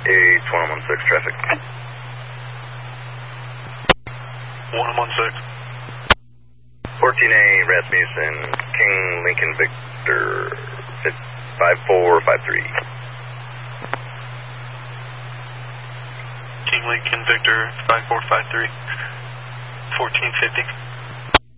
8-116 traffic. 116. 14A Rasmussen, King Lincoln Victor, 5453. King Lincoln Victor, 5453. 1450.